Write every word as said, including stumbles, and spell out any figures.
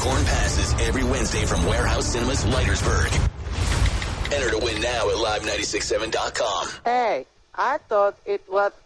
Popcorn passes every Wednesday from Warehouse Cinemas, Leitersburg. Enter to win now at live nine six seven dot com. Hey, I thought it was